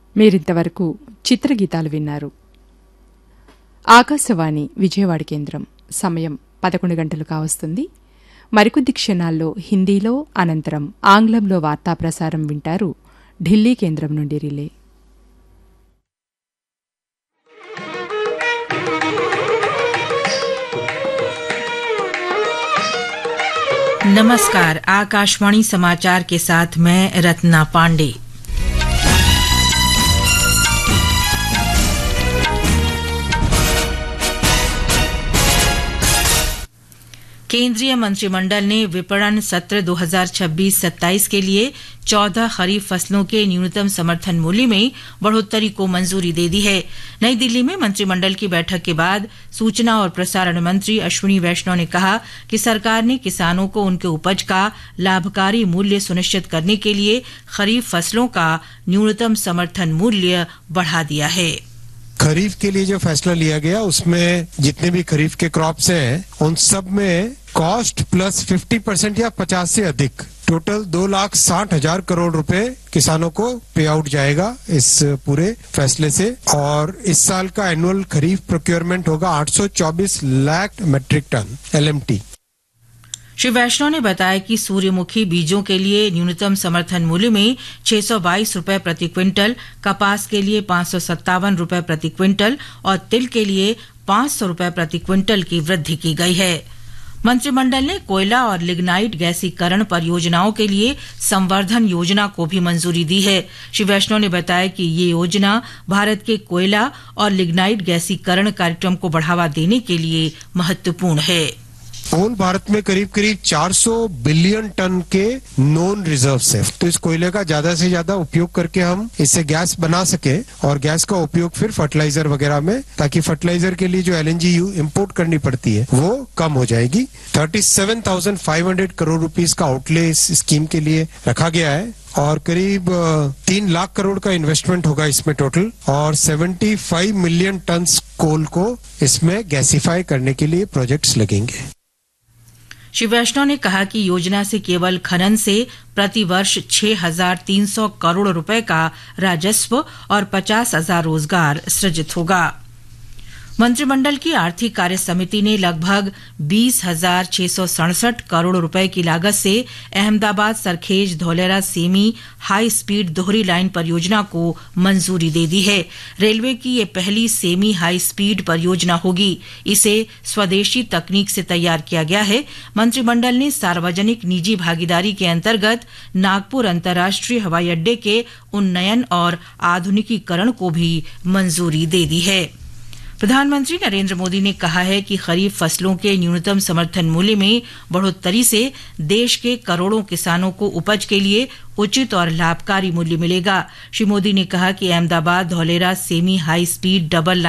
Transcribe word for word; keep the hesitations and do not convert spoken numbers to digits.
మీరింతవరకు చిత్రగీతాలు విన్నారు. ఆకాశవాణి విజయవాడ కేంద్రం. సమయం పదకొండు గంటలు కావస్తుంది. మరికొద్ది క్షణాల్లో హిందీలో, అనంతరం ఆంగ్లంలో వార్తా ప్రసారం వింటారు. ఢిల్లీ కేంద్రం నుండి రిలే. नमस्कार, आकाशवाणी समाचार के साथ मैं रत्ना पांडे। केंद्रीय मंत्रिमंडल ने विपणन सत्र दो हज़ार छब्बीस सत्ताईस के लिए चौदह खरीफ फसलों के न्यूनतम समर्थन मूल्य में बढ़ोतरी को मंजूरी दे दी है। नई दिल्ली में मंत्रिमंडल की बैठक के बाद सूचना और प्रसारण मंत्री अश्विनी वैष्णव ने कहा कि सरकार ने किसानों को उनके उपज का लाभकारी मूल्य सुनिश्चित करने के लिए खरीफ फसलों का न्यूनतम समर्थन मूल्य बढ़ा दिया है। खरीफ के लिए जो फैसला लिया गया उसमें जितने भी खरीफ के क्रॉप्स हैं उन सब में कॉस्ट प्लस पचास परसेंट या पचास से अधिक टोटल दो लाख साठ हजार करोड़ रुपए किसानों को पे आउट जाएगा इस पूरे फैसले से। और इस साल का एनुअल खरीफ प्रोक्योरमेंट होगा आठ सौ चौबीस lakh matric ton L M T. Shri वैष्णव ने बताया कि सूर्यमुखी बीजों के लिए न्यूनतम समर्थन मूल्य में छह सौ बाईस रुपए प्रति क्विंटल, कपास के लिए पांच सौ सत्तावन रुपए प्रति क्विंटल और तिल के लिए पांच सौ रुपए प्रति क्विंटल की वृद्धि की गई है। मंत्रिमंडल ने कोयला और लिग्नाइट गैसीकरण परियोजनाओं के लिए संवर्धन योजना को भी मंजूरी दी है। श्री वैष्णव ने बताया कि ये योजना भारत के कोयला और लिग्नाइट गैसीकरण कार्यक्रम को बढ़ावा देने के लिए महत्वपूर्ण है। पूर्ण भारत में करीब करीब चार सौ बिलियन टन के नॉन रिजर्व्स है, तो इस कोयले का ज्यादा से ज्यादा उपयोग करके हम इससे गैस बना सके और गैस का उपयोग फिर फर्टिलाइजर वगैरह में, ताकि फर्टिलाइजर के लिए जो एल एन जी इम्पोर्ट करनी पड़ती है वो कम हो जाएगी। सैंतीस हज़ार पाँच सौ करोड़ रुपीस का आउटले इस स्कीम के लिए रखा गया है और करीब तीन लाख करोड़ का इन्वेस्टमेंट होगा इसमें टोटल और पचहत्तर मिलियन टन कोल को इसमें गैसिफाई करने के लिए प्रोजेक्ट्स लगेंगे। श्री वैष्णव ने कहा कि योजना से केवल खनन से प्रति वर्ष छह हजार तीन सौ करोड़ रुपए का राजस्व और पचास हजार रोजगार सृजित होगा। मंत्रिमंडल की आर्थिक कार्य समिति ने लगभग बीस हजार छह सौ सड़सठ करोड़ रुपए की लागत से Ahmedabad Sarkhej Dholera semi high speed दोहरी लाइन परियोजना को मंजूरी दे दी है। रेलवे की ये पहली सेमी हाई स्पीड परियोजना होगी। इसे स्वदेशी तकनीक से तैयार किया गया है। मंत्रिमंडल ने सार्वजनिक निजी भागीदारी के अंतर्गत नागपुर अंतर्राष्ट्रीय हवाई अड्डे के उन्नयन और आधुनिकीकरण को भी मंजूरी दे दी है। प्रधानमंत्री नरेंद्र मोदी ने कहा है कि खरीफ फसलों के न्यूनतम समर्थन मूल्य में बढ़ोतरी से देश के करोड़ों किसानों को उपज के लिए उचित और लाभकारी मूल्य मिलेगा। श्री मोदी ने कहा कि Ahmedabad Dholera semi high speed double